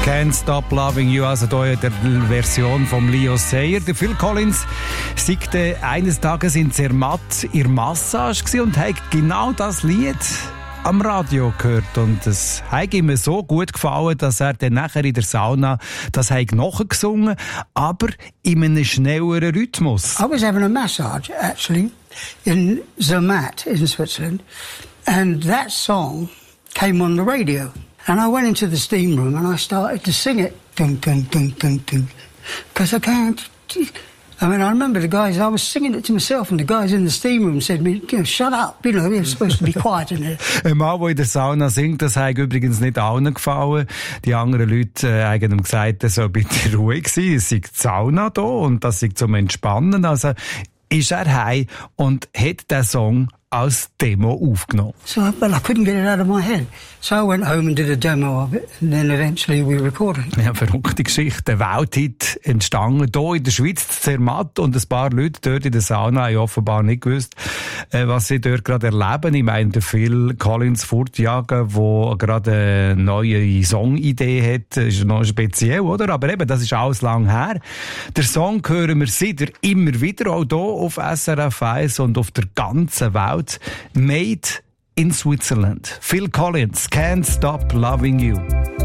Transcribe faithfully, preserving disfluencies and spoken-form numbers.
Can't Stop Loving You, also hier der Version von Leo Sayer. Der Phil Collins sagte eines Tages in Zermatt in der Massage und hat genau das Lied am Radio gehört. Und es hat ihm so gut gefallen, dass er dann nachher in der Sauna das hat nachgesungen, aber in einem schnelleren Rhythmus. I was having a massage, actually, in Zermatt in Switzerland, and that song came on the radio. And I went into the steam room and I started to sing it, dun, dun, dun, dun, dun, because I can't. I mean, I remember the guys, I was singing it to myself and the guys in the steam room said me, you know, shut up, you know, you're supposed to be quiet in there. Ein Mann, der in der Sauna singt, das hat übrigens nicht allen gefallen. Die anderen Leute äh, haben ihm gesagt, er soll bitte ruhig sein, es sei die Sauna da und das sei zum Entspannen. Also ist er heim und hat den Song als Demo aufgenommen. So, well, I couldn't get it out of my head. So I went home and did a demo of it, and then eventually we recorded it. Ja, verrückte Geschichte. Der Welthit entstanden hier in der Schweiz, in Zermatt, und ein paar Leute dort in der Sauna haben offenbar nicht gewusst, äh, was sie dort gerade erleben. Ich meine, der Phil Collins fortjagen, der gerade eine neue Songidee hat, ist noch speziell, oder? Aber eben, das ist alles lang her. Der Song hören wir seitdem immer wieder, auch hier auf S R F eins und auf der ganzen Welt. Made in Switzerland. Phil Collins, Can't Stop Loving You.